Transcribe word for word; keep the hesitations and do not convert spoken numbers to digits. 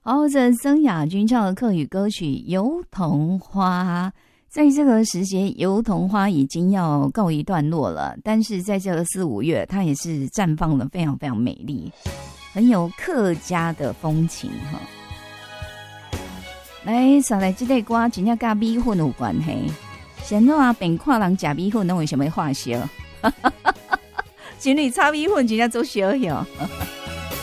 好，这曾雅君唱的客语歌曲《油桐花》，在这个时节，油桐花已经要告一段落了，但是在这个四五月，它也是绽放的非常非常美丽，很有客家的风情哈。来，上来这个歌真正跟米粉有关系。现在啊，便看人吃米粉，拢为什么化烧？情侣炒米粉真正做烧哟。